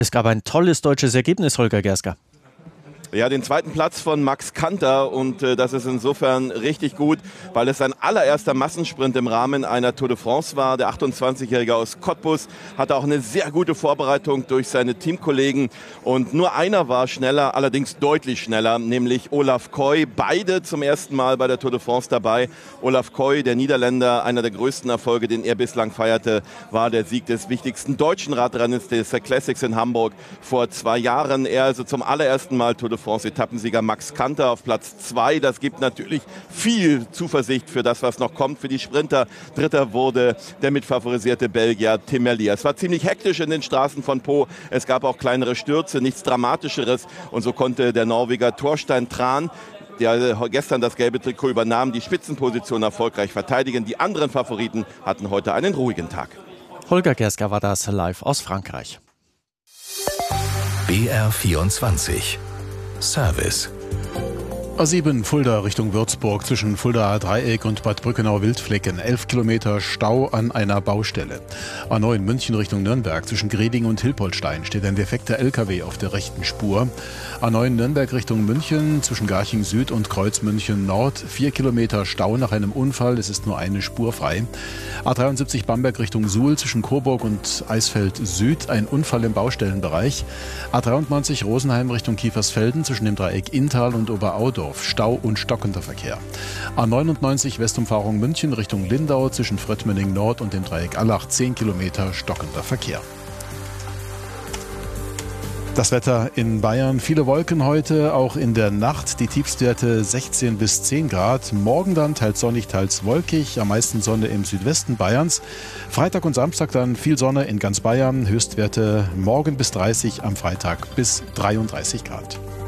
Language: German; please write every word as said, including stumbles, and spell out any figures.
Es gab ein tolles deutsches Ergebnis, Holger Gerska. Ja, den zweiten Platz von Max Kanter und äh, das ist insofern richtig gut, weil es sein allererster Massensprint im Rahmen einer Tour de France war. Der achtundzwanzigjährige aus Cottbus hatte auch eine sehr gute Vorbereitung durch seine Teamkollegen und nur einer war schneller, allerdings deutlich schneller, nämlich Olaf Koy. Beide zum ersten Mal bei der Tour de France dabei. Olaf Koy, der Niederländer, einer der größten Erfolge, den er bislang feierte, war der Sieg des wichtigsten deutschen Radrennens des Classics in Hamburg vor zwei Jahren. Er also zum allerersten Mal Tour de France-Etappensieger Max Kanter auf Platz zwei. Das gibt natürlich viel Zuversicht für das, was noch kommt für die Sprinter. Dritter wurde der mitfavorisierte Belgier Tim Merlier. Es war ziemlich hektisch in den Straßen von Pau. Es gab auch kleinere Stürze, nichts Dramatischeres. Und so konnte der Norweger Thorstein Tran, der gestern das gelbe Trikot übernahm, die Spitzenposition erfolgreich verteidigen. Die anderen Favoriten hatten heute einen ruhigen Tag. Holger Gerska war das live aus Frankreich. B R vierundzwanzig Service. A sieben Fulda Richtung Würzburg zwischen Fuldaer Dreieck und Bad Brückenau-Wildflecken. elf Kilometer Stau an einer Baustelle. A neun München Richtung Nürnberg zwischen Greding und Hilpoltstein steht ein defekter L K W auf der rechten Spur. A neun Nürnberg Richtung München zwischen Garching Süd und Kreuzmünchen Nord. vier Kilometer Stau nach einem Unfall. Es ist nur eine Spur frei. A dreiundsiebzig Bamberg Richtung Suhl zwischen Coburg und Eisfeld Süd. Ein Unfall im Baustellenbereich. A dreiundneunzig Rosenheim Richtung Kiefersfelden zwischen dem Dreieck Inntal und Oberaudorf. Stau und stockender Verkehr. A neunundneunzig Westumfahrung München Richtung Lindau zwischen Fröttmünning Nord und dem Dreieck Allach zehn Kilometer stockender Verkehr. Das Wetter in Bayern, viele Wolken heute, auch in der Nacht, die Tiefstwerte sechzehn bis zehn Grad. Morgen dann teils sonnig, teils wolkig, am meisten Sonne im Südwesten Bayerns. Freitag und Samstag dann viel Sonne in ganz Bayern, Höchstwerte morgen bis dreißig, am Freitag bis dreiunddreißig Grad.